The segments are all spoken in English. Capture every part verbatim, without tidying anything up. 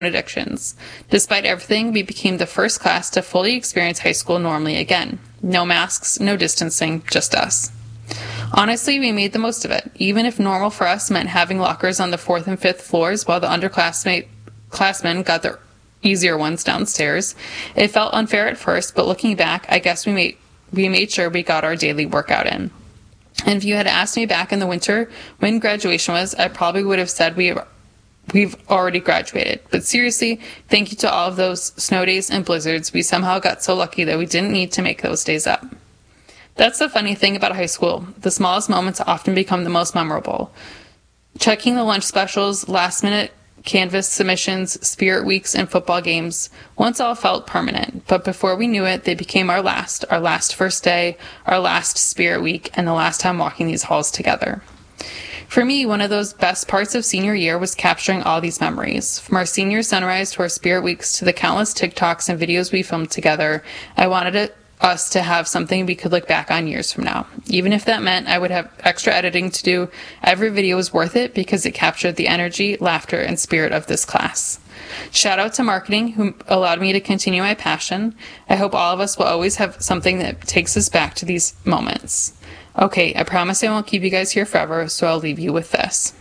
addictions. Despite everything, we became the first class to fully experience high school normally again. No masks, no distancing, just us. Honestly, we made the most of it, even if normal for us meant having lockers on the fourth and fifth floors while the underclassmen got their easier ones downstairs. It felt unfair at first, but looking back, I guess we made we made sure we got our daily workout in. And if you had asked me back in the winter when graduation was, I probably would have said we we've already graduated. But seriously, thank you to all of those snow days and blizzards. We somehow got so lucky that we didn't need to make those days up. That's the funny thing about high school. The smallest moments often become the most memorable. Checking the lunch specials, last-minute Canvas submissions, spirit weeks, and football games once all felt permanent, but before we knew it, they became our last, our last first day, our last spirit week, and the last time walking these halls together. For me, one of those best parts of senior year was capturing all these memories. From our senior sunrise to our spirit weeks to the countless TikToks and videos we filmed together, I wanted it us to have something we could look back on years from now. Even if that meant I would have extra editing to do, every video was worth it because it captured the energy, laughter, and spirit of this class. Shout out to marketing, who allowed me to continue my passion. I hope all of us will always have something that takes us back to these moments. Okay, I promise I won't keep you guys here forever, so I'll leave you with this.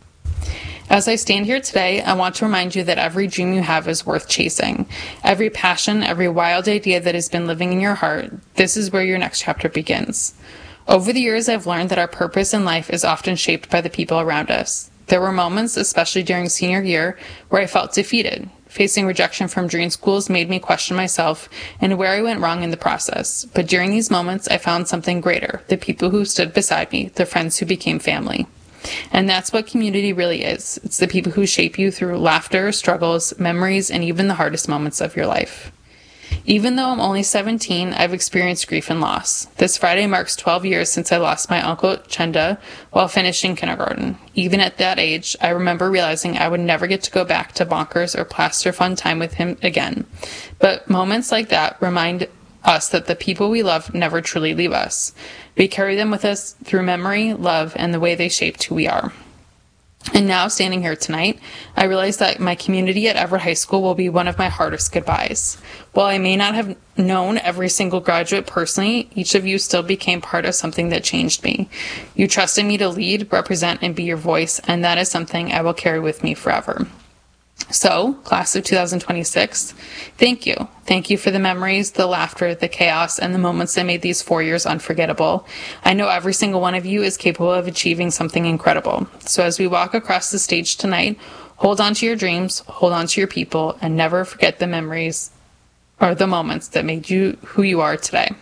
As I stand here today, I want to remind you that every dream you have is worth chasing. Every passion, every wild idea that has been living in your heart, this is where your next chapter begins. Over the years, I've learned that our purpose in life is often shaped by the people around us. There were moments, especially during senior year, where I felt defeated. Facing rejection from dream schools made me question myself and where I went wrong in the process. But during these moments, I found something greater, the people who stood beside me, the friends who became family. And that's what community really is. It's the people who shape you through laughter, struggles, memories, and even the hardest moments of your life. Even though I'm only seventeen, I've experienced grief and loss. This Friday marks twelve years since I lost my uncle Chenda while finishing kindergarten. Even at that age, I remember realizing I would never get to go back to Bonkers or plaster fun time with him again. But moments like that remind us that the people we love never truly leave us. We carry them with us through memory, love, and the way they shaped who we are. And now, standing here tonight, I realize that my community at Everett High School will be one of my hardest goodbyes. While I may not have known every single graduate personally, each of you still became part of something that changed me. You trusted me to lead, represent, and be your voice, and that is something I will carry with me forever. So, class of two thousand twenty-six, thank you. Thank you for the memories, the laughter, the chaos, and the moments that made these four years unforgettable. I know every single one of you is capable of achieving something incredible. So as we walk across the stage tonight, hold on to your dreams, hold on to your people, and never forget the memories or the moments that made you who you are today.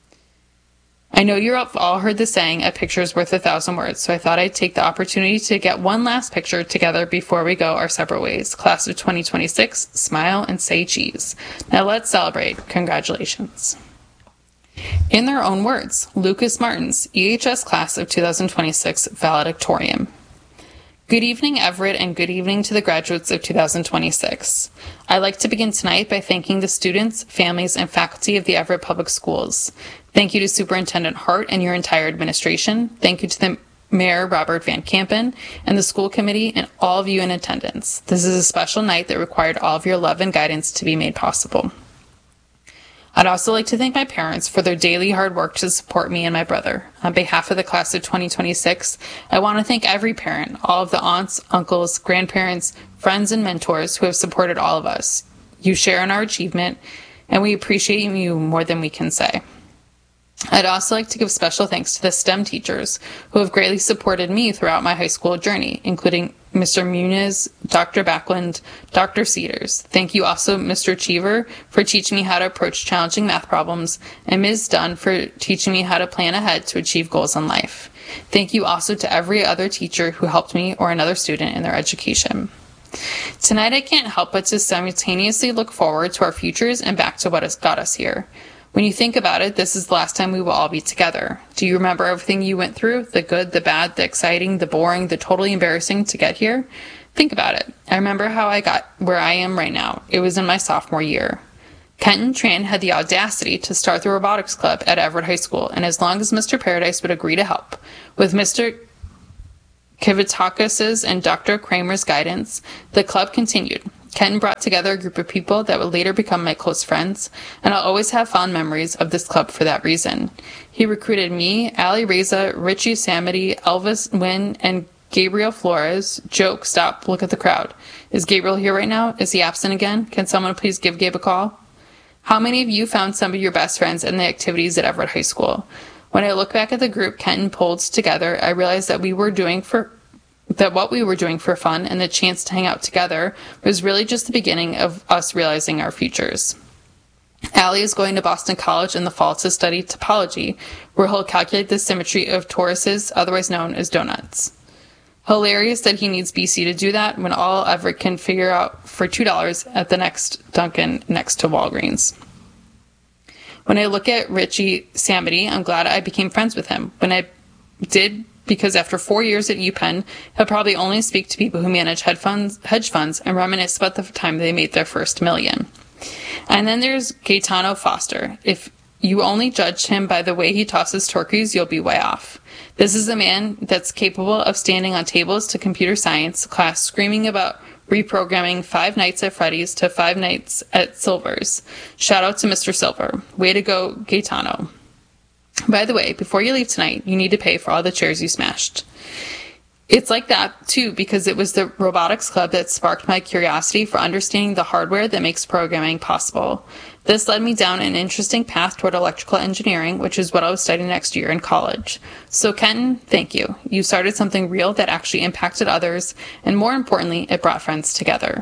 I know you've all heard the saying, a picture is worth a thousand words, so I thought I'd take the opportunity to get one last picture together before we go our separate ways. Class of twenty twenty-six, smile and say cheese. Now let's celebrate. Congratulations. In their own words, Lucas Martins, E H S Class of two thousand twenty-six valedictorian. Good evening, Everett, and good evening to the graduates of two thousand twenty-six. I'd like to begin tonight by thanking the students, families, and faculty of the Everett Public Schools. Thank you to Superintendent Hart and your entire administration. Thank you to the Mayor Robert Van Kampen and the school committee and all of you in attendance. This is a special night that required all of your love and guidance to be made possible. I'd also like to thank my parents for their daily hard work to support me and my brother. On behalf of the class of twenty twenty-six, I want to thank every parent, all of the aunts, uncles, grandparents, friends, and mentors who have supported all of us. You share in our achievement, and we appreciate you more than we can say. I'd also like to give special thanks to the STEM teachers who have greatly supported me throughout my high school journey, including Mister Muniz, Doctor Backlund, Doctor Cedars. Thank you also, Mister Cheever, for teaching me how to approach challenging math problems, and Miz Dunn for teaching me how to plan ahead to achieve goals in life. Thank you also to every other teacher who helped me or another student in their education. Tonight I can't help but to simultaneously look forward to our futures and back to what has got us here. When you think about it, this is the last time we will all be together. Do you remember everything you went through? The good, the bad, the exciting, the boring, the totally embarrassing to get here? Think about it. I remember how I got where I am right now. It was in my sophomore year. Kenton Tran had the audacity to start the robotics club at Everett High School, and as long as Mister Paradise would agree to help, with Mister Kivitakis' and Doctor Kramer's guidance, the club continued. Kenton brought together a group of people that would later become my close friends, and I'll always have fond memories of this club for that reason. He recruited me, Ali Reza, Richie Samity, Elvis Wynn, and Gabriel Flores. Joke, stop, look at the crowd. Is Gabriel here right now? Is he absent again? Can someone please give Gabe a call? How many of you found some of your best friends in the activities at Everett High School? When I look back at the group Kenton pulled together, I realized that we were doing for that what we were doing for fun and the chance to hang out together was really just the beginning of us realizing our futures. Allie is going to Boston College in the fall to study topology, where he'll calculate the symmetry of toruses, otherwise known as donuts. Hilarious that he needs B C to do that when all Everett can figure out for two dollars at the next Dunkin' next to Walgreens. When I look at Richie Samity, I'm glad I became friends with him. When I did, because after four years at UPenn, he'll probably only speak to people who manage hedge funds, hedge funds and reminisce about the time they made their first million. And then there's Gaetano Foster. If you only judge him by the way he tosses turkeys, you'll be way off. This is a man that's capable of standing on tables to computer science class screaming about reprogramming Five Nights at Freddy's to Five Nights at Silver's. Shout out to Mister Silver. Way to go, Gaetano. By the way, before you leave tonight, you need to pay for all the chairs you smashed. It's like that, too, because it was the robotics club that sparked my curiosity for understanding the hardware that makes programming possible. This led me down an interesting path toward electrical engineering, which is what I was studying next year in college. So, Kenton, thank you. You started something real that actually impacted others, and more importantly, it brought friends together.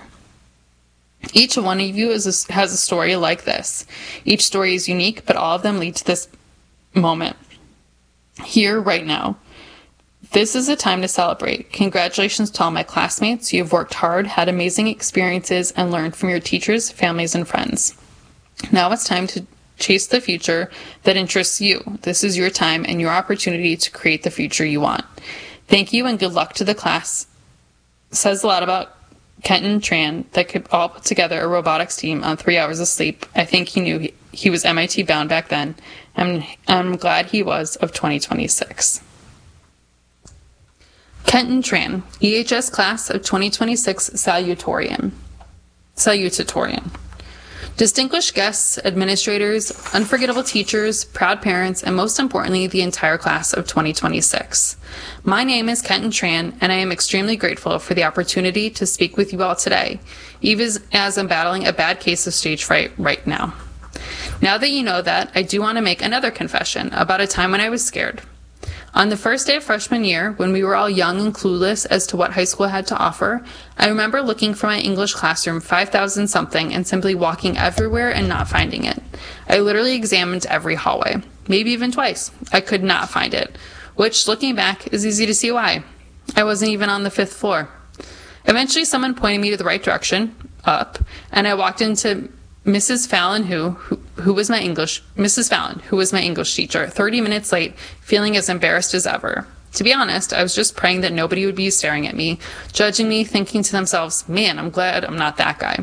Each one of you is a, has a story like this. Each story is unique, but all of them lead to this moment. Here, right now. This is a time to celebrate. Congratulations to all my classmates. You have worked hard, had amazing experiences, and learned from your teachers, families, and friends. Now it's time to chase the future that interests you. This is your time and your opportunity to create the future you want. Thank you and good luck to the class. Says a lot about Kenton Tran that could all put together a robotics team on three hours of sleep. I think he knew he, he was M I T bound back then, and I'm glad he was of twenty twenty-six. Kenton Tran, E H S Class of twenty twenty-six Salutatorian. Salutatorian. Distinguished guests, administrators, unforgettable teachers, proud parents, and most importantly, the entire class of twenty twenty-six. My name is Kenton Tran, and I am extremely grateful for the opportunity to speak with you all today, even as I'm battling a bad case of stage fright right now. Now that you know that, I do want to make another confession about a time when I was scared. On the first day of freshman year, when we were all young and clueless as to what high school had to offer, I remember looking for my English classroom five thousand something and simply walking everywhere and not finding it. I literally examined every hallway, maybe even twice. I could not find it, which, looking back, is easy to see why. I wasn't even on the fifth floor. Eventually, someone pointed me to the right direction, up, and I walked into Missus Fallon, who, who who was my English, Missus Fallon, who was my English teacher, thirty minutes late, feeling as embarrassed as ever. To be honest, I was just praying that nobody would be staring at me, judging me, thinking to themselves, man, I'm glad I'm not that guy.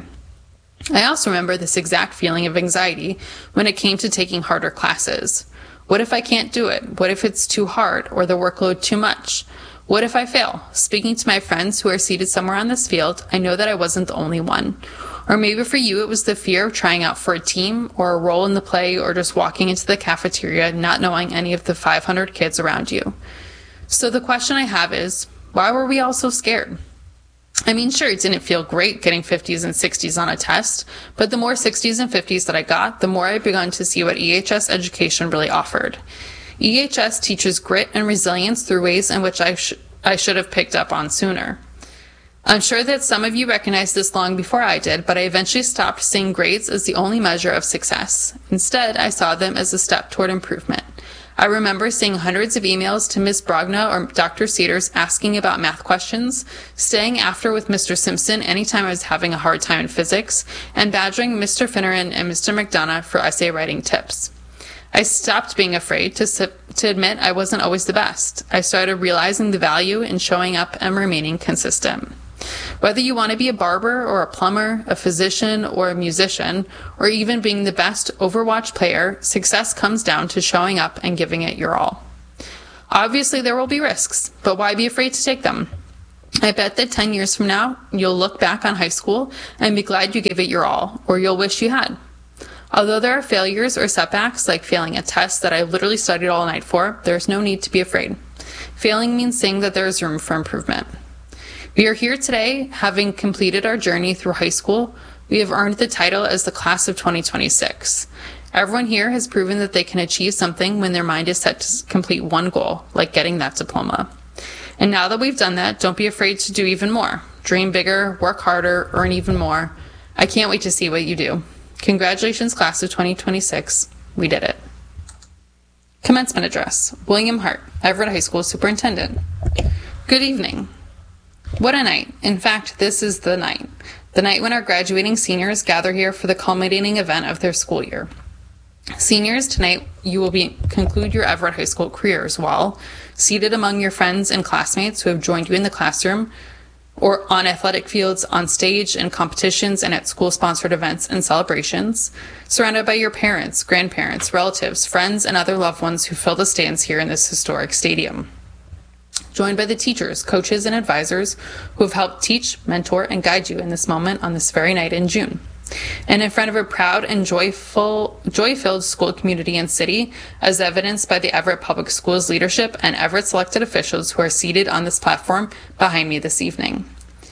I also remember this exact feeling of anxiety when it came to taking harder classes. What if I can't do it? What if it's too hard or the workload too much? What if I fail? Speaking to my friends who are seated somewhere on this field, I know that I wasn't the only one. Or maybe for you, it was the fear of trying out for a team or a role in the play or just walking into the cafeteria not knowing any of the five hundred kids around you. So the question I have is, why were we all so scared? I mean, sure, it didn't feel great getting fifties and sixties on a test, but the more sixties and fifties that I got, the more I began to see what E H S education really offered. E H S teaches grit and resilience through ways in which I, sh- I should have picked up on sooner. I'm sure that some of you recognized this long before I did, but I eventually stopped seeing grades as the only measure of success. Instead, I saw them as a step toward improvement. I remember seeing hundreds of emails to Miz Brogna or Doctor Cedars asking about math questions, staying after with Mister Simpson anytime I was having a hard time in physics, and badgering Mister Finneran and Mister McDonough for essay writing tips. I stopped being afraid to, to admit I wasn't always the best. I started realizing the value in showing up and remaining consistent. Whether you want to be a barber or a plumber, a physician or a musician, or even being the best Overwatch player, success comes down to showing up and giving it your all. Obviously, there will be risks, but why be afraid to take them? I bet that ten years from now, you'll look back on high school and be glad you gave it your all, or you'll wish you had. Although there are failures or setbacks, like failing a test that I literally studied all night for, there's no need to be afraid. Failing means saying that there is room for improvement. We are here today, having completed our journey through high school. We have earned the title as the class of twenty twenty-six. Everyone here has proven that they can achieve something when their mind is set to complete one goal, like getting that diploma. And now that we've done that, don't be afraid to do even more. Dream bigger, work harder, earn even more. I can't wait to see what you do. Congratulations, class of twenty twenty-six. We did it. Commencement address. William Hart, Everett High School Superintendent. Good evening. What a night. In fact, this is the night. The night when our graduating seniors gather here for the culminating event of their school year. Seniors, tonight you will be conclude your Everett High School careers while seated among your friends and classmates who have joined you in the classroom or on athletic fields, on stage, in competitions, and at school-sponsored events and celebrations, surrounded by your parents, grandparents, relatives, friends, and other loved ones who fill the stands here in this historic stadium. Joined by the teachers, coaches, and advisors who have helped teach, mentor, and guide you in this moment on this very night in June. And in front of a proud and joyful, joy-filled school community and city, as evidenced by the Everett Public Schools leadership and Everett's elected officials who are seated on this platform behind me this evening.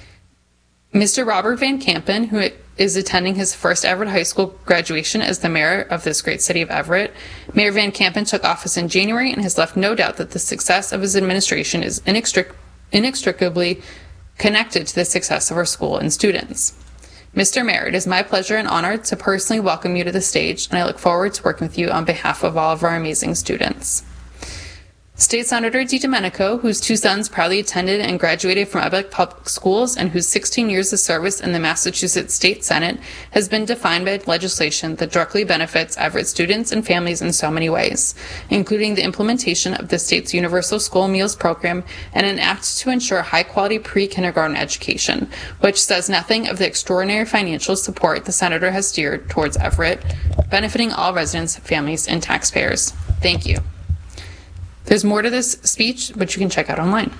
Mister Robert Van Kampen, who is attending his first Everett High School graduation as the mayor of this great city of Everett. Mayor Van Kampen took office in January and has left no doubt that the success of his administration is inextric- inextricably connected to the success of our school and students. Mister Mayor, it is my pleasure and honor to personally welcome you to the stage, and I look forward to working with you on behalf of all of our amazing students. State Senator DiDomenico, whose two sons proudly attended and graduated from Everett Public Schools and whose sixteen years of service in the Massachusetts State Senate has been defined by legislation that directly benefits Everett students and families in so many ways, including the implementation of the state's Universal School Meals Program and an act to ensure high-quality pre-kindergarten education, which says nothing of the extraordinary financial support the senator has steered towards Everett, benefiting all residents, families, and taxpayers. Thank you. There's more to this speech, which you can check out online.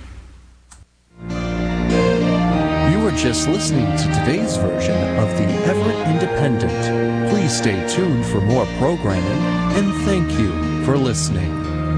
You were just listening to today's version of the Everett Independent. Please stay tuned for more programming, and thank you for listening.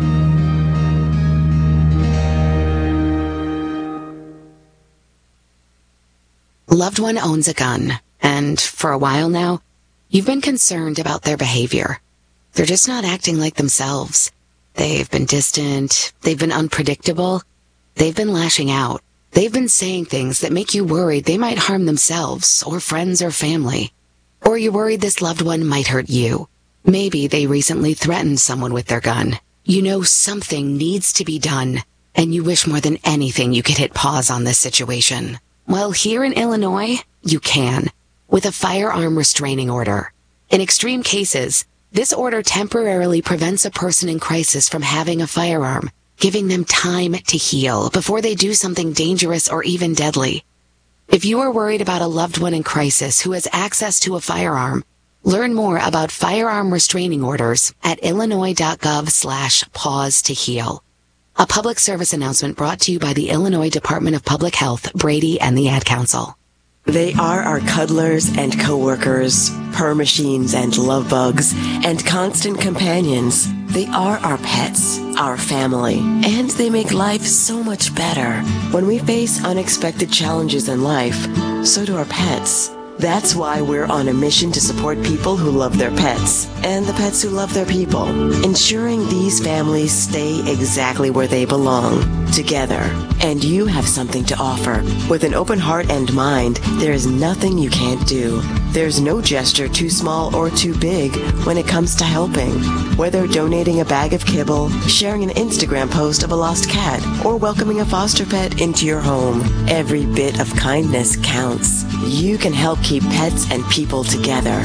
Loved one owns a gun, and for a while now, you've been concerned about their behavior. They're just not acting like themselves. They've been distant, they've been unpredictable, they've been lashing out. They've been saying things that make you worried they might harm themselves or friends or family. Or you're worried this loved one might hurt you. Maybe they recently threatened someone with their gun. You know something needs to be done, and you wish more than anything you could hit pause on this situation. Well, here in Illinois, you can, with a firearm restraining order. In extreme cases, this order temporarily prevents a person in crisis from having a firearm, giving them time to heal before they do something dangerous or even deadly. If you are worried about a loved one in crisis who has access to a firearm, learn more about firearm restraining orders at illinois.gov slash pause to heal. A public service announcement brought to you by the Illinois Department of Public Health, Brady, and the Ad Council. They are our cuddlers and coworkers, purr machines and love bugs, and constant companions. They are our pets, our family, and they make life so much better. When we face unexpected challenges in life, so do our pets. That's why we're on a mission to support people who love their pets and the pets who love their people, ensuring these families stay exactly where they belong, together. And you have something to offer. With an open heart and mind, there is nothing you can't do. There's no gesture too small or too big when it comes to helping. Whether donating a bag of kibble, sharing an Instagram post of a lost cat, or welcoming a foster pet into your home, every bit of kindness counts. You can help keep pets and people together.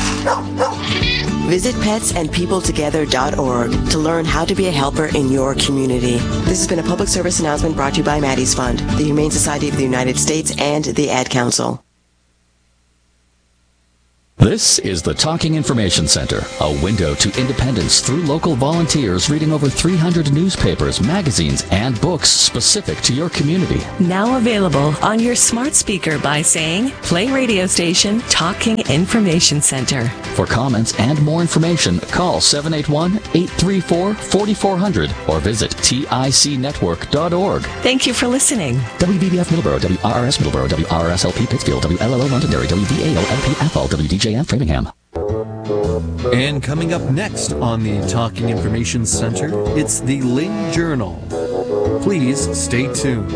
Visit pets and people together dot org to learn how to be a helper in your community. This has been a public service announcement brought to you by Maddie's Fund, the Humane Society of the United States, and the Ad Council. This is the Talking Information Center, a window to independence through local volunteers reading over three hundred newspapers, magazines, and books specific to your community. Now available on your smart speaker by saying, play radio station Talking Information Center. For comments and more information, call seven eight one, eight three four, four four zero zero or visit tic network dot org. Thank you for listening. W B B F Middleborough, W R R S Middleborough, W R R S L P Pittsfield, W L L O Londonderry, W V A O L P Athol, W D J F Framingham. And coming up next on the Talking Information Center, it's the Lynn Journal. Please stay tuned.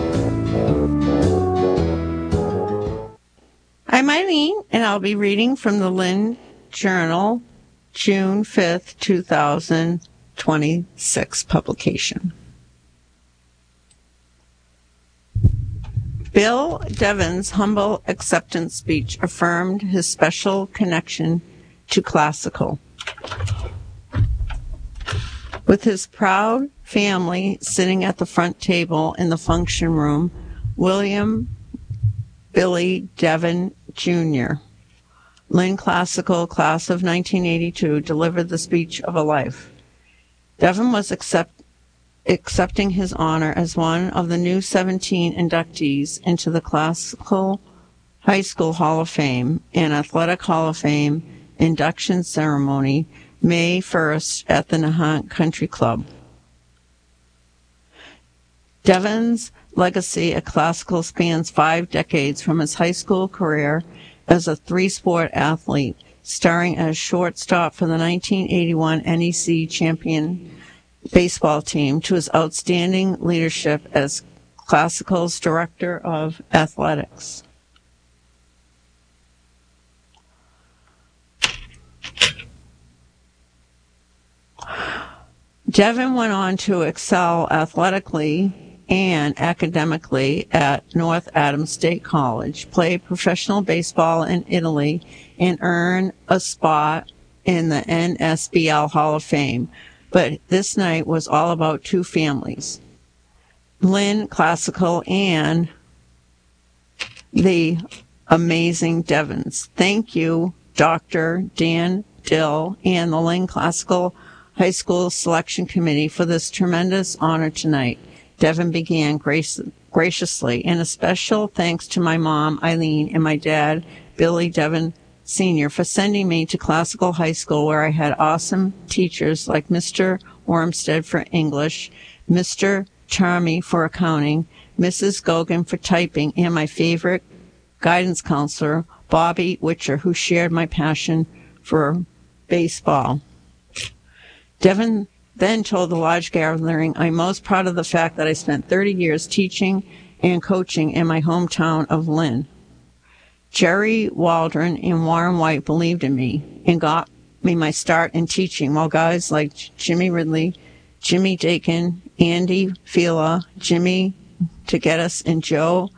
I'm Eileen, and I'll be reading from the Lynn Journal, June fifth, two thousand twenty-six publication. Bill Devon's humble acceptance speech affirmed his special connection to classical. With his proud family sitting at the front table in the function room, William Billy Devon Junior, Lynn Classical class of nineteen eighty-two, delivered the speech of a life. Devon was accept, accepting his honor as one of the new seventeen inductees into the Classical High School Hall of Fame and Athletic Hall of Fame induction ceremony May first at the Nahant Country Club. Devon's legacy at classical spans five decades from his high school career as a three-sport athlete, starring as shortstop for the nineteen eighty-one N E C champion baseball team, to his outstanding leadership as Classical's director of athletics. Devon went on to excel athletically and academically at North Adams State College, play professional baseball in Italy, and earn a spot in the N S B L Hall of Fame. But this night was all about two families, Lynn Classical and the amazing Devons. Thank you, Doctor Dan Dill and the Lynn Classical High School Selection Committee, for this tremendous honor tonight. Devon began grace, graciously, and a special thanks to my mom, Eileen, and my dad, Billy Devon Senior, for sending me to Classical High School, where I had awesome teachers like Mister Wormstead for English, Mister Charmy for accounting, Missus Gogan for typing, and my favorite guidance counselor, Bobby Witcher, who shared my passion for baseball. Devon then told the large gathering, I'm most proud of the fact that I spent thirty years teaching and coaching in my hometown of Lynn. Jerry Waldron and Warren White believed in me and got me my start in teaching, while guys like Jimmy Ridley, Jimmy Dakin, Andy Fila, Jimmy Tegetis, and Joe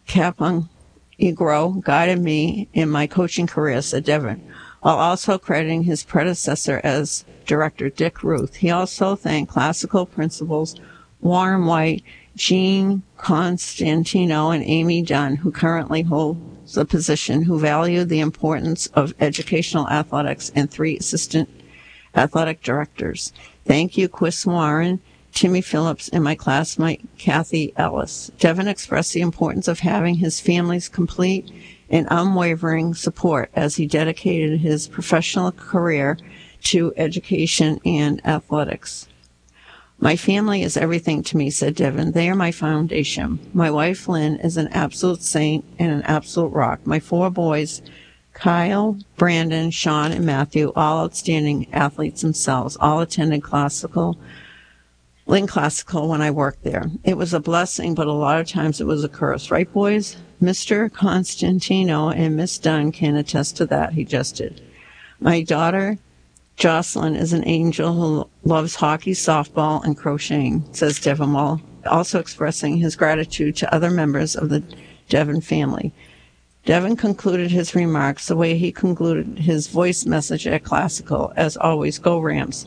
Capongro guided me in my coaching career, said Devon, while also crediting his predecessor as director, Dick Ruth. He also thanked classical principals Warren White, Gene Constantino, and Amy Dunn, who currently holds the position, who valued the importance of educational athletics, and three assistant athletic directors. Thank you, Chris Warren, Timmy Phillips, and my classmate, Kathy Ellis. Devon expressed the importance of having his family's complete and unwavering support as he dedicated his professional career to education and athletics. My family is everything to me, said Devon. They are my foundation. My wife, Lynn, is an absolute saint and an absolute rock. My four boys, Kyle, Brandon, Sean, and Matthew, all outstanding athletes themselves, all attended classical, Lynn Classical when I worked there. It was a blessing, but a lot of times it was a curse. Right, boys? Mister Constantino and Miss Dunn can attest to that. He just did. My daughter, Jocelyn, is an angel who loves hockey, softball, and crocheting, says Devon, while also expressing his gratitude to other members of the Devon family. Devon concluded his remarks the way he concluded his voice message at Classical, as always, go Rams.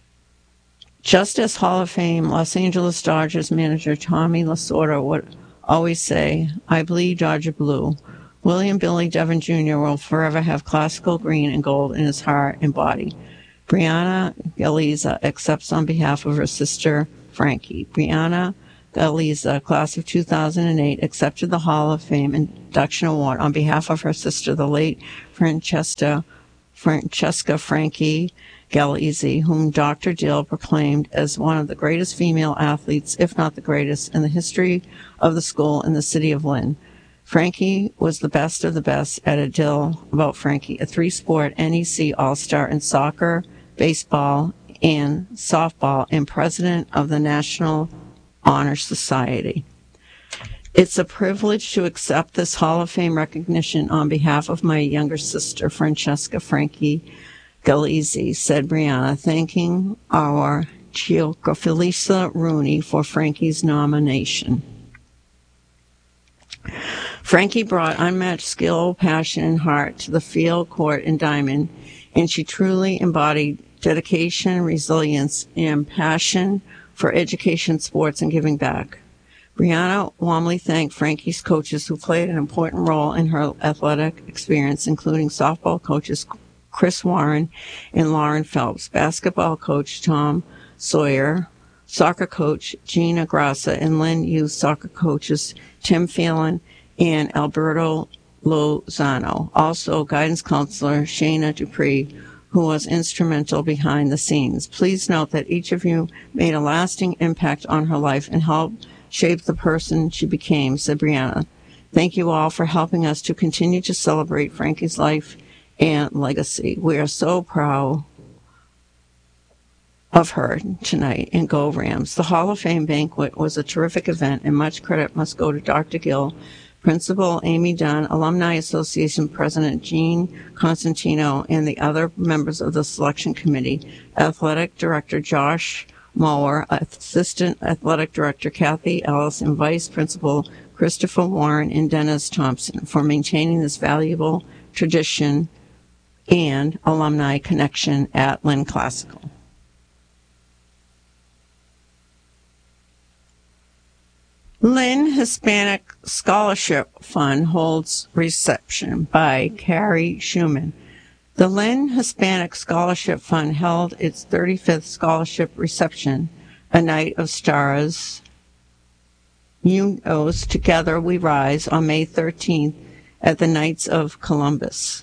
Just as Hall of Fame Los Angeles Dodgers manager Tommy Lasorda would always say, I bleed Dodger blue. William Billy Devon Junior will forever have classical green and gold in his heart and body. Brianna Galiza accepts on behalf of her sister, Frankie. Brianna Galiza, class of two thousand eight, accepted the Hall of Fame induction award on behalf of her sister, the late Francesca, Francesca Frankie Galizzi, whom Doctor Dill proclaimed as one of the greatest female athletes, if not the greatest, in the history of the school in the city of Lynn. Frankie was the best of the best at a Dill about Frankie, a three-sport N E C All-Star in soccer, baseball, and softball, and president of the National Honor Society. It's a privilege to accept this Hall of Fame recognition on behalf of my younger sister, Francesca Frankie Galizzi, said Brianna, thanking our Chioca Felisa Rooney for Frankie's nomination. Frankie brought unmatched skill, passion, and heart to the field, court, and diamond, and she truly embodied dedication, resilience, and passion for education, sports, and giving back. Brianna warmly thanked Frankie's coaches who played an important role in her athletic experience, including softball coaches Chris Warren and Lauren Phelps, basketball coach Tom Sawyer, soccer coach Gina Grassa, and Lynn Youth soccer coaches Tim Phelan and Alberto Lozano. Also, guidance counselor Shayna Dupree, who was instrumental behind the scenes. Please note that each of you made a lasting impact on her life and helped shape the person she became, said Brianna. Thank you all for helping us to continue to celebrate Frankie's life and legacy. We are so proud of her tonight, and go Rams. The Hall of Fame banquet was a terrific event, and much credit must go to Doctor Gill, Principal Amy Dunn, Alumni Association President Gene Constantino, and the other members of the selection committee, Athletic Director Josh Mower, Assistant Athletic Director Kathy Ellis, and Vice Principal Christopher Warren and Dennis Thompson for maintaining this valuable tradition and alumni connection at Lynn Classical. Lynn Hispanic Scholarship Fund holds reception by Carrie Schumann. The Lynn Hispanic Scholarship Fund held its thirty-fifth scholarship reception, A Night of Stars, Unidos Together We Rise, on May thirteenth at the Knights of Columbus.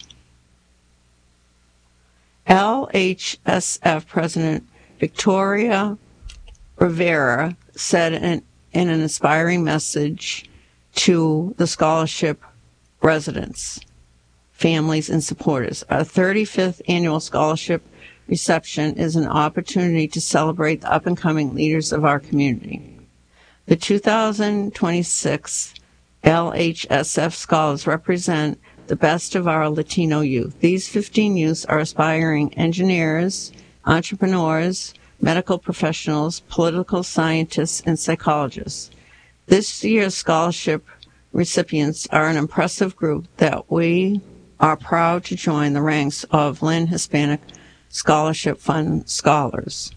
L H S F President Victoria Rivera said in, in an inspiring message to the scholarship residents, families, and supporters, our thirty-fifth annual scholarship reception is an opportunity to celebrate the up-and-coming leaders of our community. The two thousand twenty-six L H S F scholars represent the best of our Latino youth. These fifteen youths are aspiring engineers, entrepreneurs, medical professionals, political scientists, and psychologists. This year's scholarship recipients are an impressive group that we are proud to join the ranks of Lynn Hispanic Scholarship Fund scholars.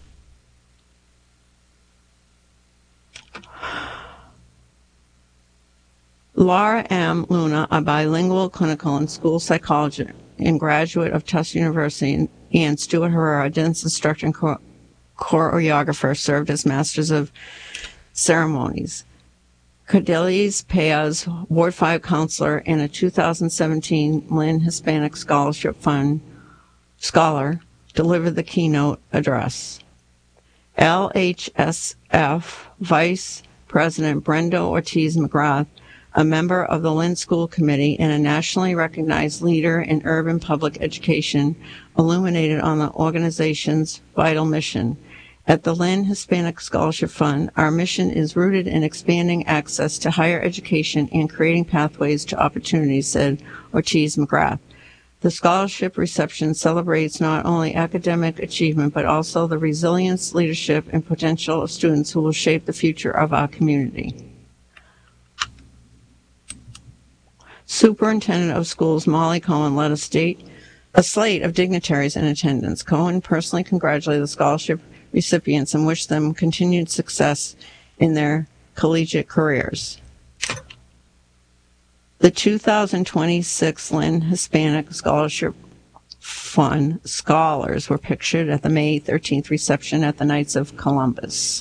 Laura M. Luna, a bilingual clinical and school psychologist and graduate of Tufts University, and Stuart Herrera, a dance instructor and chore- choreographer, served as Masters of Ceremonies. Cordelis Payaz, Ward five counselor and a two thousand seventeen Lynn Hispanic Scholarship Fund scholar, delivered the keynote address. L H S F Vice President Brenda Ortiz McGrath, a member of the Lynn School Committee and a nationally recognized leader in urban public education, illuminated on the organization's vital mission. At the Lynn Hispanic Scholarship Fund, our mission is rooted in expanding access to higher education and creating pathways to opportunity, said Ortiz McGrath. The scholarship reception celebrates not only academic achievement, but also the resilience, leadership, and potential of students who will shape the future of our community. Superintendent of Schools Molly Cohen led a, state, a slate of dignitaries in attendance. Cohen personally congratulated the scholarship recipients and wished them continued success in their collegiate careers. The two thousand twenty-six Lynn Hispanic Scholarship Fund scholars were pictured at the May thirteenth reception at the Knights of Columbus.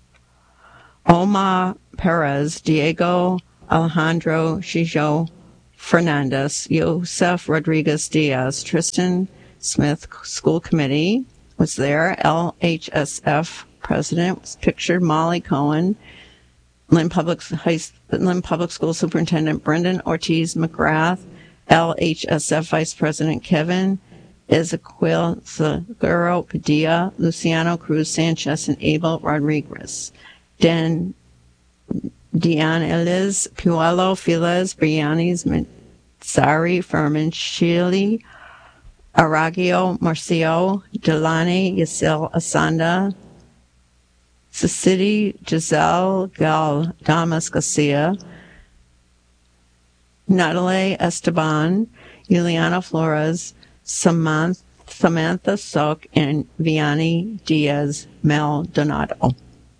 Omar Perez, Diego Alejandro Chijo Fernandez, Joseph Rodriguez Diaz, Tristan Smith School Committee was there. L H S F President was pictured. Molly Cohen, Lynn Public, High, Lynn Public School Superintendent Brendan Ortiz McGrath, L H S F Vice President Kevin Ezequiel Seguro Padilla, Luciano Cruz Sanchez, and Abel Rodriguez. Den Dian Eliz, Puello, Files, Brianis, Mazzari, Furman, Chile, Aragio, Marcio, Delani, Yasil Asanda, Cecily, Giselle, Gal, Damas Garcia, Natalie Esteban, Juliana Flores, Samantha, Samantha Sok, and Vianney Diaz Maldonado.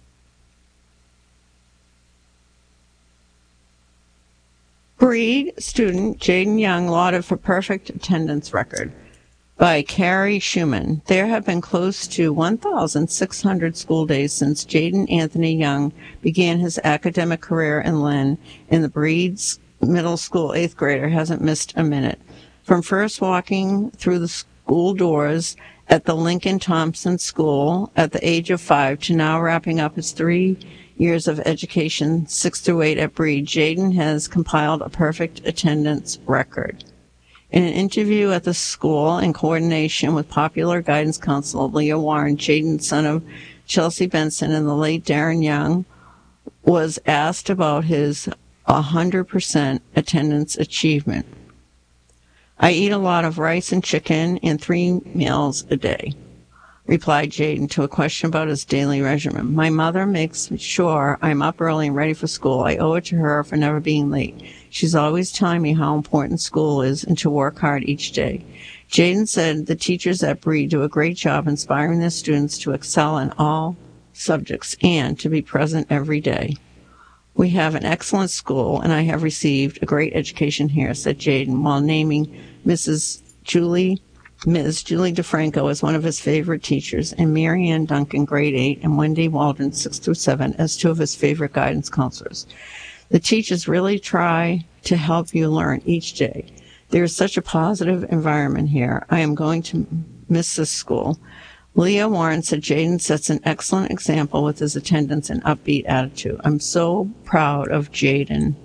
Breed student Jaden Young lauded for perfect attendance record by Carrie Schumann. There have been close to one thousand six hundred school days since Jaden Anthony Young began his academic career in Lynn, and the Breed's middle school eighth grader hasn't missed a minute. From first walking through the school doors at the Lincoln Thompson School at the age of five to now wrapping up his three years of education, six through eight at Breed, Jaden has compiled a perfect attendance record. In an interview at the school, in coordination with popular guidance counselor Leah Warren, Jaden, son of Chelsea Benson and the late Darren Young, was asked about his one hundred percent attendance achievement. I eat a lot of rice and chicken and three meals a day, replied Jaden to a question about his daily regimen. My mother makes sure I'm up early and ready for school. I owe it to her for never being late. She's always telling me how important school is and to work hard each day. Jaden said the teachers at Breed do a great job inspiring their students to excel in all subjects and to be present every day. We have an excellent school, and I have received a great education here, said Jaden, while naming Missus Julie Miz Julie DeFranco as one of his favorite teachers, and Mary Ann Duncan, grade eight, and Wendy Waldron, six through seven, as two of his favorite guidance counselors. The teachers really try to help you learn each day. There is such a positive environment here. I am going to miss this school. Leah Warren said Jaden sets an excellent example with his attendance and upbeat attitude. I'm so proud of Jaden,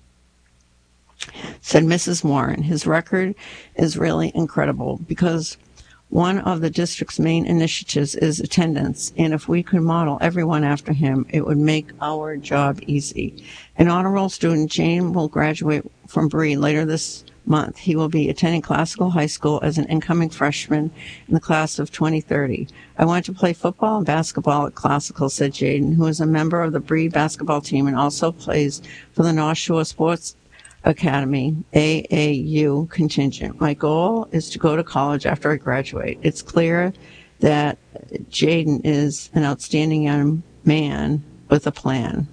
said Missus Warren. His record is really incredible because one of the district's main initiatives is attendance, and if we could model everyone after him, it would make our job easy. An honor roll student, Jane, will graduate from Breed later this month. He will be attending Classical High School as an incoming freshman in the class of twenty thirty. I want to play football and basketball at Classical, said Jaden, who is a member of the Breed basketball team and also plays for the North Shore Sports Academy, A A U contingent. My goal is to go to college after I graduate. It's clear that Jaden is an outstanding young man with a plan.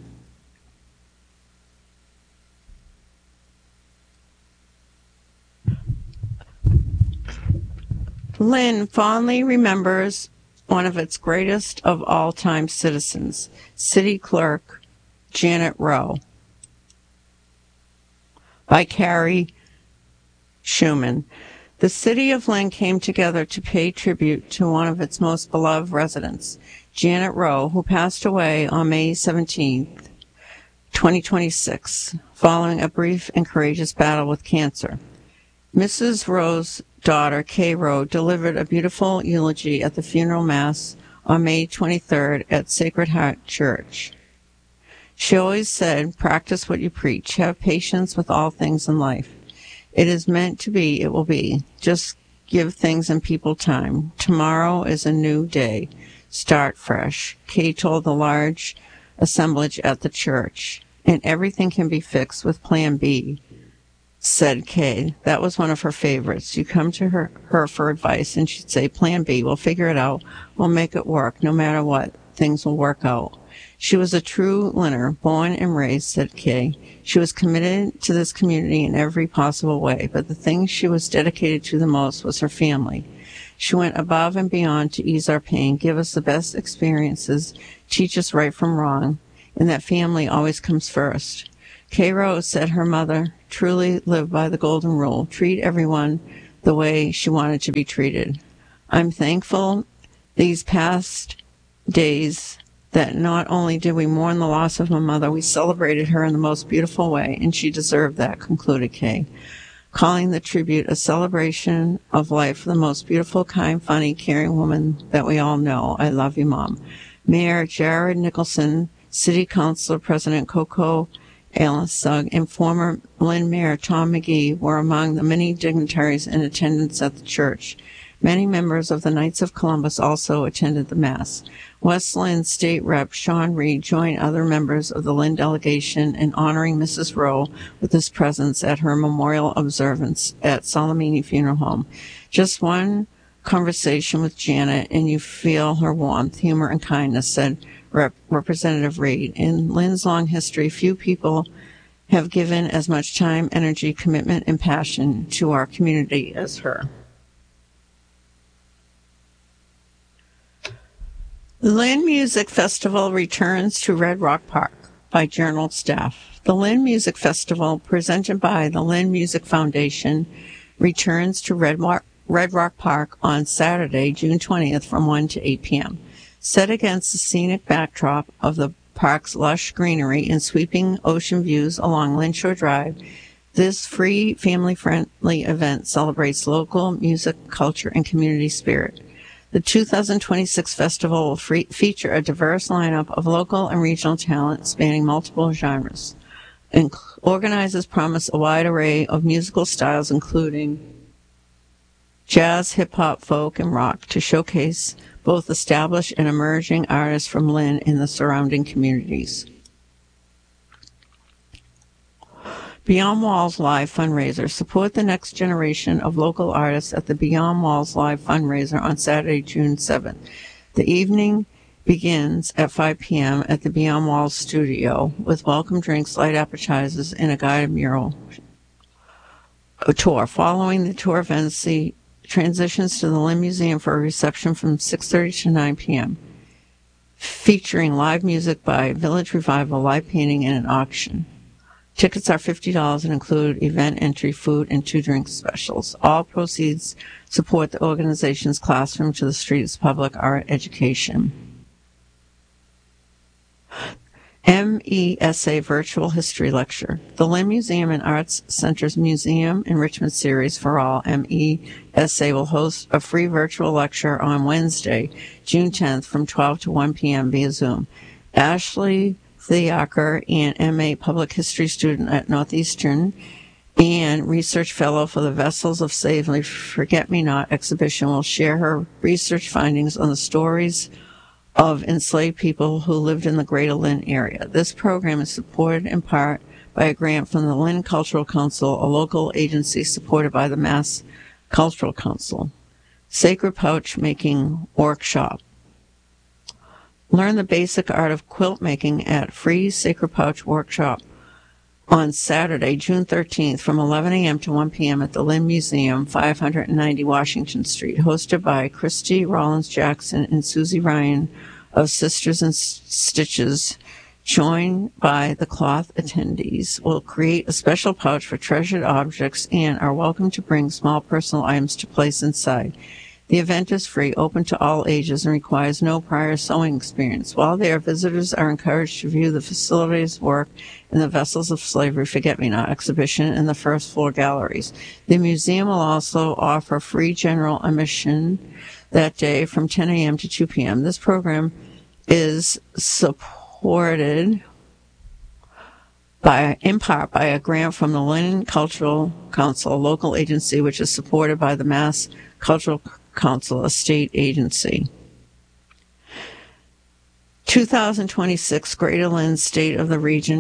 Lynn fondly remembers one of its greatest of all-time citizens, City Clerk Janet Rowe, by Carrie Schumann. The city of Lynn came together to pay tribute to one of its most beloved residents, Janet Rowe, who passed away on May seventeenth, twenty twenty-six, following a brief and courageous battle with cancer. Missus Rowe's daughter, Kay Rowe, delivered a beautiful eulogy at the funeral mass on May twenty-third at Sacred Heart Church. She always said, practice what you preach. Have patience with all things in life. It is meant to be, it will be. Just give things and people time. Tomorrow is a new day. Start fresh. Kay told the large assemblage at the church. And everything can be fixed with Plan B, said Kay. That was one of her favorites. You come to her, her for advice, and she'd say, Plan B, we'll figure it out. We'll make it work. No matter what, things will work out. She was a true Linner, born and raised, said Kay. She was committed to this community in every possible way, but the thing she was dedicated to the most was her family. She went above and beyond to ease our pain, give us the best experiences, teach us right from wrong, and that family always comes first. Kay Rose said her mother truly lived by the golden rule, treat everyone the way she wanted to be treated. I'm thankful these past days that not only did we mourn the loss of my mother, we celebrated her in the most beautiful way, and she deserved that, concluded Kay, calling the tribute a celebration of life for the most beautiful, kind, funny, caring woman that we all know. I love you, Mom. Mayor Jared Nicholson, City Councilor President Coco Alasug, and former Lynn Mayor Tom McGee were among the many dignitaries in attendance at the church. Many members of the Knights of Columbus also attended the Mass. West Lynn State Rep Sean Reed joined other members of the Lynn delegation in honoring Missus Rowe with his presence at her memorial observance at Salamini Funeral Home. Just one conversation with Janet and you feel her warmth, humor, and kindness, said Rep- Representative Reed. In Lynn's long history, few people have given as much time, energy, commitment, and passion to our community as her. The Lynn Music Festival returns to Red Rock Park by Journal staff. The Lynn Music Festival, presented by the Lynn Music Foundation, returns to Red Rock, Red Rock Park on Saturday, June twentieth from one to eight p.m. Set against the scenic backdrop of the park's lush greenery and sweeping ocean views along Lynn Shore Drive, this free, family-friendly event celebrates local music, culture, and community spirit. The two thousand twenty-six festival will free- feature a diverse lineup of local and regional talent spanning multiple genres. And organizers promise a wide array of musical styles, including jazz, hip-hop, folk, and rock, to showcase both established and emerging artists from Lynn and the surrounding communities. Beyond Walls Live fundraiser. Support the next generation of local artists at the Beyond Walls Live fundraiser on Saturday, June seventh. The evening begins at five p.m. at the Beyond Walls studio with welcome drinks, light appetizers, and a guided mural tour. Following the tour, Vency transitions to the Lynn Museum for a reception from six thirty to nine p.m. featuring live music by Village Revival, live painting, and an auction. Tickets are fifty dollars and include event entry, food, and two drink specials. All proceeds support the organization's Classroom to the Streets public art education. M E S A Virtual History Lecture. The Lynn Museum and Arts Center's Museum Enrichment Series for All, M E S A, will host a free virtual lecture on Wednesday, June tenth from twelve to one p.m. via Zoom. Ashley Theaker, an M A Public History student at Northeastern and research fellow for the Vessels of Slavery Forget-Me-Not exhibition, will share her research findings on the stories of enslaved people who lived in the Greater Lynn area. This program is supported in part by a grant from the Lynn Cultural Council, a local agency supported by the Mass Cultural Council. Sacred Pouch Making Workshop. Learn the basic art of quilt making at Free Sacred Pouch Workshop on Saturday, June thirteenth from eleven a.m. to one p.m. at the Lynn Museum, five ninety Washington Street, hosted by Christy Rollins-Jackson and Susie Ryan of Sisters and Stitches. Joined by the cloth attendees, will create a special pouch for treasured objects and are welcome to bring small personal items to place inside. The event is free, open to all ages, and requires no prior sewing experience. While there, visitors are encouraged to view the facilities, work, in the Vessels of Slavery Forget-Me-Not exhibition in the first floor galleries. The museum will also offer free general admission that day from ten a.m. to two p.m. This program is supported by, in part, by a grant from the Lynn Cultural Council, a local agency which is supported by the Mass Cultural Council, a state agency. two thousand twenty-six Greater Lynn State of the Region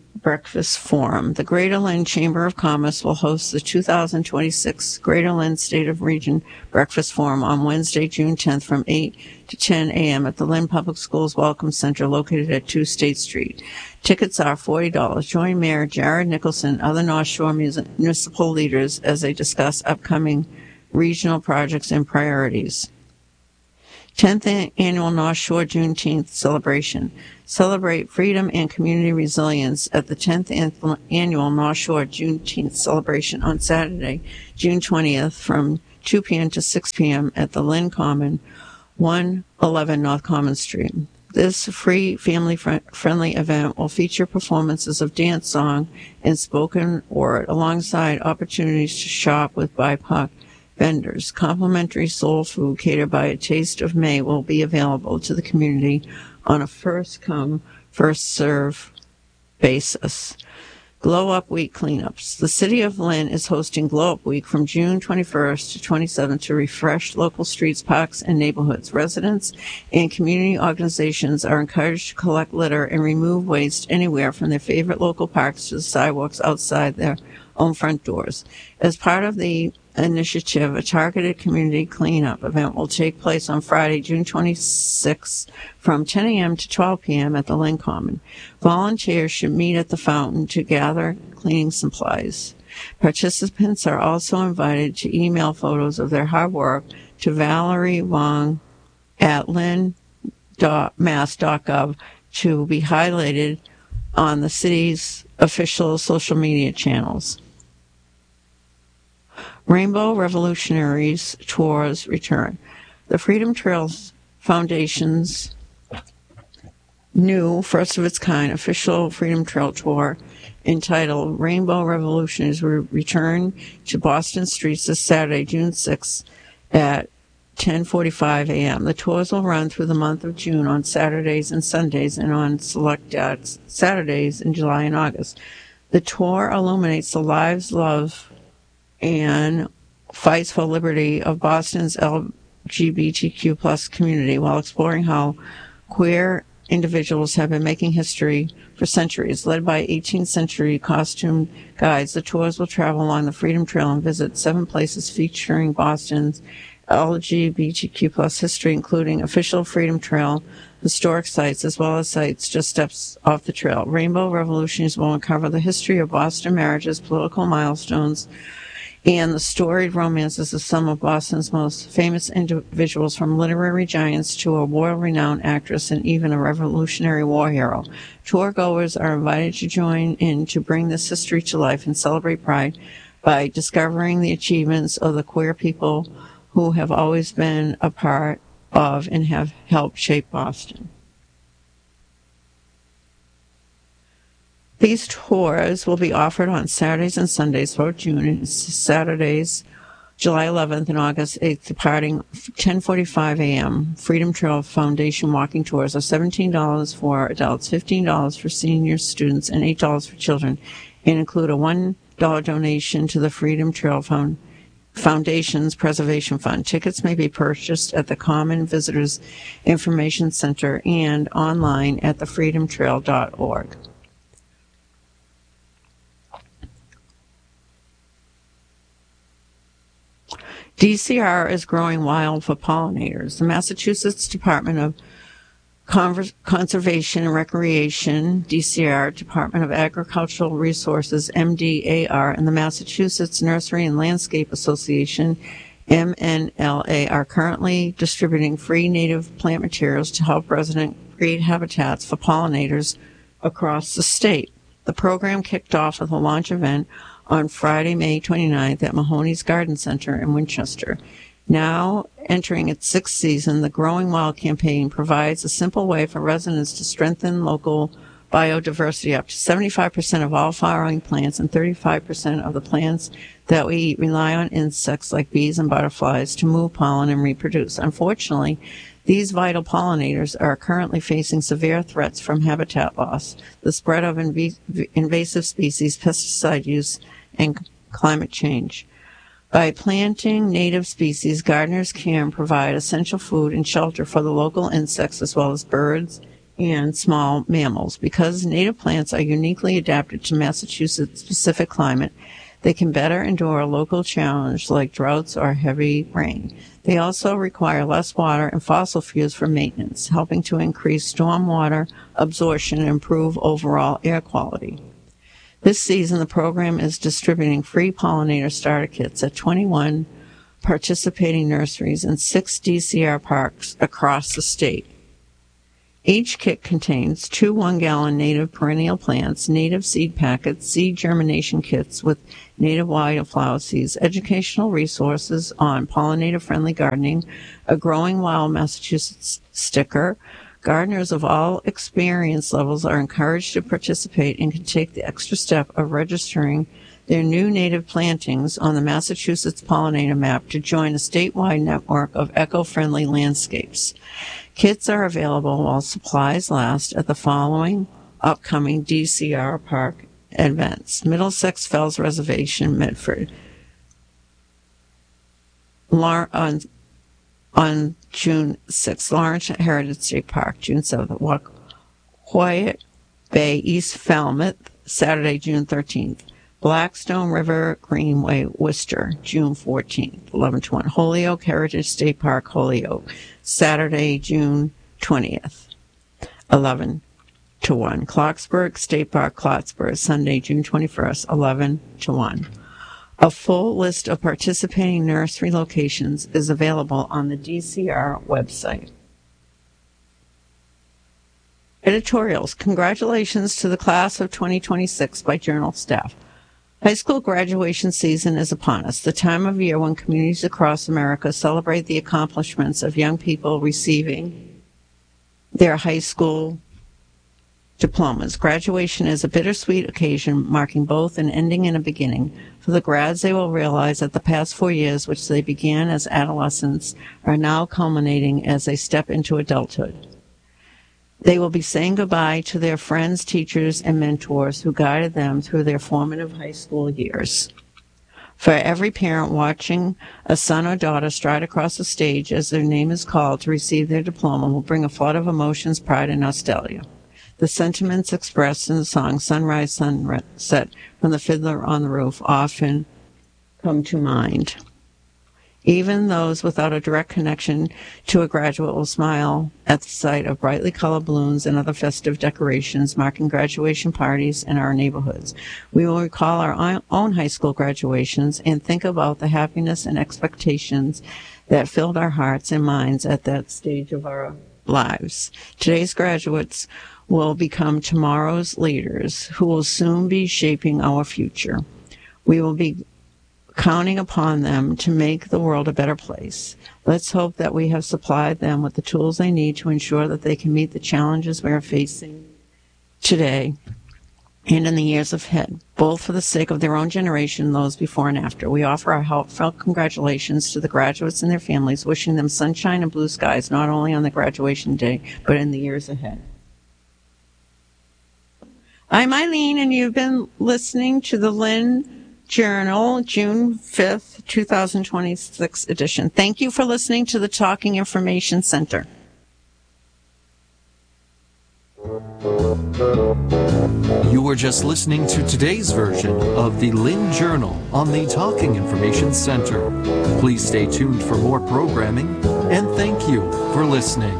Breakfast Forum. The Greater Lynn Chamber of Commerce will host the two thousand twenty-six Greater Lynn State of Region Breakfast Forum on Wednesday, June tenth from eight to ten a.m. at the Lynn Public Schools Welcome Center located at two State Street. Tickets are forty dollars. Join Mayor Jared Nicholson and other North Shore municipal leaders as they discuss upcoming regional projects and priorities. tenth Annual North Shore Juneteenth Celebration. Celebrate freedom and community resilience at the tenth Annual North Shore Juneteenth Celebration on Saturday, June twentieth from two p.m. to six p.m. at the Lynn Common, one eleven North Common Street. This free, family-friendly event will feature performances of dance, song, and spoken word, alongside opportunities to shop with B I P O C vendors. Complimentary soul food catered by A Taste of May will be available to the community on a first-come, first-serve basis. Glow Up Week cleanups. The City of Lynn is hosting Glow Up Week from June twenty-first to twenty-seventh to refresh local streets, parks, and neighborhoods. Residents and community organizations are encouraged to collect litter and remove waste anywhere from their favorite local parks to the sidewalks outside their own front doors. As part of the initiative, a targeted community cleanup event will take place on Friday, June twenty-sixth from ten a.m. to twelve p.m. at the Lynn Common. Volunteers should meet at the fountain to gather cleaning supplies. Participants are also invited to email photos of their hard work to Valerie Wong at lynn dot mass dot gov to be highlighted on the city's official social media channels. Rainbow Revolutionaries Tours return. The Freedom Trails Foundation's new, first of its kind, official Freedom Trail Tour entitled Rainbow Revolutionaries will return to Boston streets this Saturday, June sixth at ten forty-five a.m. The tours will run through the month of June on Saturdays and Sundays and on select Saturdays in July and August. The tour illuminates the lives, love, and fights for liberty of Boston's L G B T Q plus community while exploring how queer individuals have been making history for centuries. Led by eighteenth century costume guides, the tours will travel along the Freedom Trail and visit seven places featuring Boston's L G B T Q plus history, including official Freedom Trail historic sites, as well as sites just steps off the trail. Rainbow Revolutions will uncover the history of Boston marriages, political milestones, and the storied romances of some of Boston's most famous individuals, from literary giants to a world-renowned actress and even a Revolutionary War hero. Tour goers are invited to join in to bring this history to life and celebrate Pride by discovering the achievements of the queer people who have always been a part of and have helped shape Boston. These tours will be offered on Saturdays and Sundays throughout June, and Saturdays, July eleventh and August eighth, departing ten forty-five a.m. Freedom Trail Foundation walking tours are seventeen dollars for adults, fifteen dollars for seniors, students, and eight dollars for children, and include a one dollar donation to the Freedom Trail Found- Foundation's Preservation Fund. Tickets may be purchased at the Common Visitors Information Center and online at the freedom trail dot org. D C R is growing wild for pollinators. The Massachusetts Department of Conver- Conservation and Recreation, D C R, Department of Agricultural Resources, M D A R, and the Massachusetts Nursery and Landscape Association, M N L A, are currently distributing free native plant materials to help residents create habitats for pollinators across the state. The program kicked off with a launch event on Friday, May twenty-ninth at Mahoney's Garden Center in Winchester. Now entering its sixth season, the Growing Wild campaign provides a simple way for residents to strengthen local biodiversity. Up to seventy-five percent of all flowering plants and thirty-five percent of the plants that we eat rely on insects like bees and butterflies to move pollen and reproduce. Unfortunately, these vital pollinators are currently facing severe threats from habitat loss, the spread of inv- invasive species, pesticide use, and climate change. By planting native species, gardeners can provide essential food and shelter for the local insects as well as birds and small mammals. Because native plants are uniquely adapted to Massachusetts-specific climate, they can better endure a local challenge like droughts or heavy rain. They also require less water and fossil fuels for maintenance, helping to increase stormwater absorption and improve overall air quality. This season, the program is distributing free pollinator starter kits at twenty-one participating nurseries and six D C R parks across the state. Each kit contains two one-gallon native perennial plants, native seed packets, seed germination kits with native wildflower seeds, educational resources on pollinator-friendly gardening, a Growing Wild Massachusetts sticker. Gardeners of all experience levels are encouraged to participate and can take the extra step of registering their new native plantings on the Massachusetts Pollinator Map to join a statewide network of eco-friendly landscapes. Kits are available while supplies last at the following upcoming D C R Park events: Middlesex Fells Reservation, Medford, on, on June sixth, Lawrence Heritage State Park, June seventh, Wyatt Bay, East Falmouth, Saturday, June thirteenth, Blackstone River Greenway, Worcester, June fourteenth, eleven to one, Holyoke Heritage State Park, Holyoke, Saturday, June twentieth, eleven to one, Clarksburg State Park, Clarksburg, Sunday, June twenty-first, eleven to one. A full list of participating nursery locations is available on the D C R website. Editorials. Congratulations to the class of twenty twenty-six by Journal staff. High school graduation season is upon us, the time of year when communities across America celebrate the accomplishments of young people receiving their high school diplomas. Graduation is a bittersweet occasion marking both an ending and a beginning. For the grads, they will realize that the past four years, which they began as adolescents, are now culminating as they step into adulthood. They will be saying goodbye to their friends, teachers, and mentors who guided them through their formative high school years. For every parent watching a son or daughter stride across the stage as their name is called to receive their diploma will bring a flood of emotions, pride, and nostalgia. The sentiments expressed in the song Sunrise, Sunset from the Fiddler on the Roof often come to mind. Even those without a direct connection to a graduate will smile at the sight of brightly colored balloons and other festive decorations marking graduation parties in our neighborhoods. We will recall our own high school graduations and think about the happiness and expectations that filled our hearts and minds at that stage of our lives. Today's graduates will become tomorrow's leaders who will soon be shaping our future. We will be counting upon them to make the world a better place. Let's hope that we have supplied them with the tools they need to ensure that they can meet the challenges we are facing today and in the years ahead, both for the sake of their own generation and those before and after. We offer our heartfelt congratulations to the graduates and their families, wishing them sunshine and blue skies not only on the graduation day, but in the years ahead. I'm Eileen, and you've been listening to the Lynn Journal, June fifth, twenty twenty-six edition. Thank you for listening to the Talking Information Center. You were just listening to today's version of the Lynn Journal on the Talking Information Center. Please stay tuned for more programming, and thank you for listening.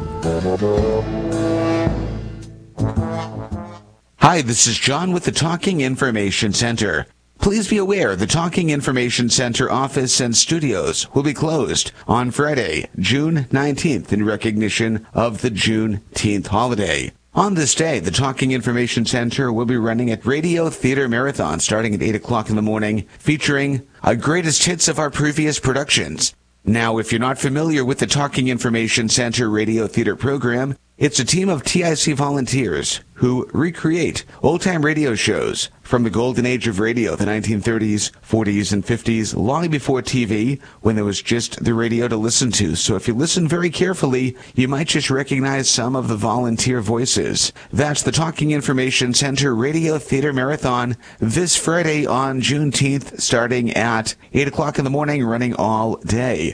Hi, this is John with the Talking Information Center. Please be aware the Talking Information Center office and studios will be closed on Friday, June nineteenth, in recognition of the Juneteenth holiday. On this day, the Talking Information Center will be running a Radio Theater Marathon starting at eight o'clock in the morning, featuring a greatest hits of our previous productions. Now, if you're not familiar with the Talking Information Center Radio Theater program, it's a team of T I C volunteers who recreate old-time radio shows from the golden age of radio, the nineteen thirties, forties, and fifties, long before T V, when there was just the radio to listen to. So if you listen very carefully, you might just recognize some of the volunteer voices. That's the Talking Information Center Radio Theater Marathon this Friday on Juneteenth, starting at eight o'clock in the morning, running all day.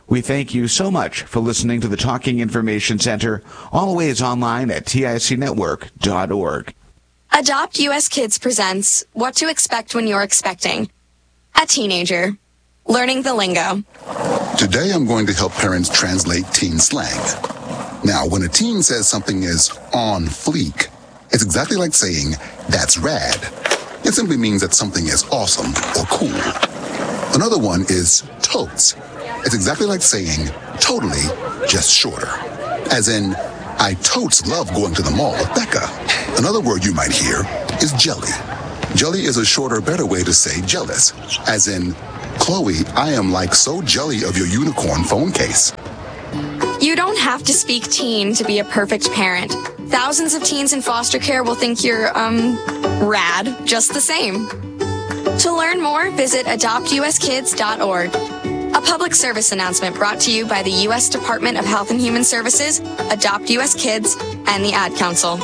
We thank you so much for listening to the Talking Information Center, always online at T I C network dot org. Adopt U S Kids presents What to Expect When You're Expecting. A Teenager. Learning the Lingo. Today I'm going to help parents translate teen slang. Now, when a teen says something is on fleek, it's exactly like saying, that's rad. It simply means that something is awesome or cool. Another one is totes. It's exactly like saying, totally, just shorter. As in, I totes love going to the mall with Becca. Another word you might hear is jelly. Jelly is a shorter, better way to say jealous. As in, Chloe, I am like so jelly of your unicorn phone case. You don't have to speak teen to be a perfect parent. Thousands of teens in foster care will think you're, um, rad just the same. To learn more, visit adopt U S kids dot org. A public service announcement brought to you by the U S Department of Health and Human Services, Adopt U S Kids, and the Ad Council.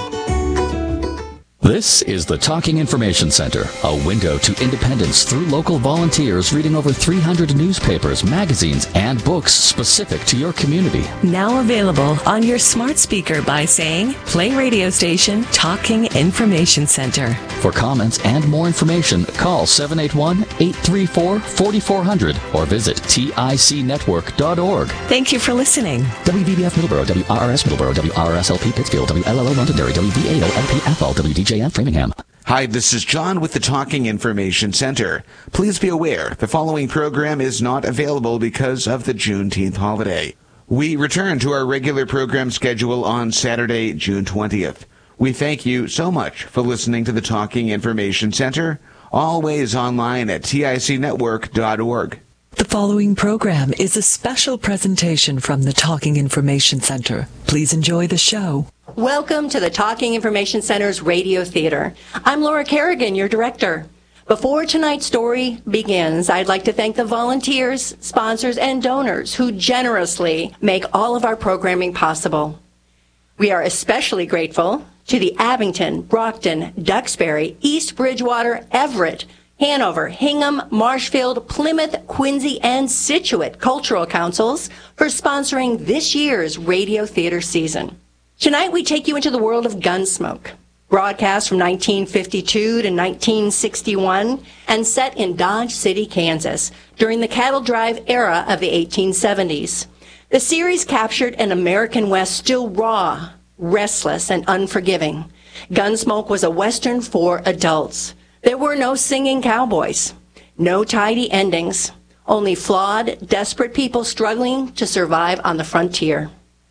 This is the Talking Information Center, a window to independence through local volunteers reading over three hundred newspapers, magazines, and books specific to your community. Now available on your smart speaker by saying, play radio station Talking Information Center. For comments and more information, call seven eight one, eight three four, four four zero zero or visit T I C network dot org. Thank you for listening. W V B F Middleborough, W R R S Middleborough, W R R S L P Pittsfield, W L L O Londonderry, W V A O L P F L, W D J N Framingham. Hi, this is John with the Talking Information Center. Please be aware the following program is not available because of the Juneteenth holiday. We return to our regular program schedule on Saturday, June twentieth. We thank you so much for listening to the Talking Information Center, always online at T I C network dot org. The following program is a special presentation from the Talking Information Center. Please enjoy the show. Welcome to the Talking Information Center's Radio Theater. I'm Laura Kerrigan, your director. Before tonight's story begins, I'd like to thank the volunteers, sponsors, and donors who generously make all of our programming possible. We are especially grateful to the Abington, Brockton, Duxbury, East Bridgewater, Everett, Hanover, Hingham, Marshfield, Plymouth, Quincy, and Scituate Cultural Councils for sponsoring this year's radio theater season. Tonight we take you into the world of Gunsmoke, broadcast from nineteen fifty-two to nineteen sixty-one and set in Dodge City, Kansas, during the cattle drive era of the eighteen seventies. The series captured an American West still raw, restless, and unforgiving. Gunsmoke was a Western for adults. There were no singing cowboys, no tidy endings, only flawed, desperate people struggling to survive on the frontier.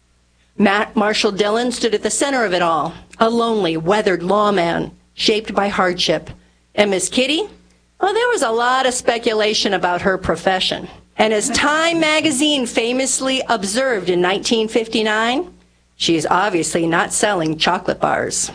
Matt Marshall Dillon stood at the center of it all, a lonely, weathered lawman shaped by hardship. And Miss Kitty? Well, there was a lot of speculation about her profession. And as Time magazine famously observed in nineteen fifty-nine, she is obviously not selling chocolate bars.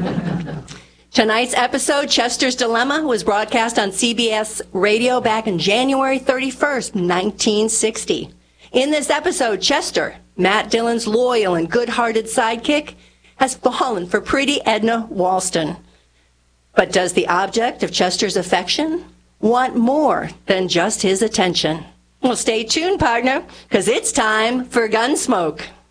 Tonight's episode, Chester's Dilemma, was broadcast on C B S Radio back on January thirty-first, nineteen sixty. In this episode, Chester, Matt Dillon's loyal and good-hearted sidekick, has fallen for pretty Edna Walston. But does the object of Chester's affection want more than just his attention? Well, stay tuned, partner, because it's time for Gunsmoke.